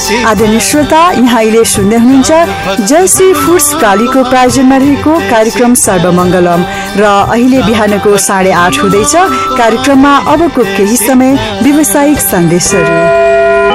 आदरणीय श्रोता, यहाँ अहिले सुन्दै हुनुहुन्छ जयश्री फुड्स प्रालीको प्रायोजनमा रहेको कार्यक्रम सर्वमङ्गलम र अहिले बिहानको 8:30 हुँदैछ। कार्यक्रममा अबको केही समय व्यावसायिक सन्देशहरू।